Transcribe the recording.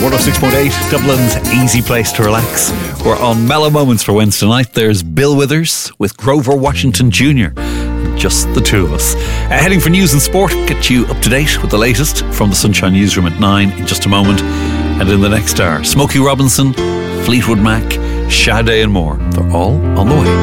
106.8, Dublin's easy place to relax. We're on Mellow Moments for Wednesday night. There's Bill Withers with Grover Washington Jr. Just the two of us. Heading for news and sport, get you up to date with the latest from the Sunshine Newsroom at 9 in just a moment. And in the next hour, Smokey Robinson, Fleetwood Mac, Sade and more. They're all on the way.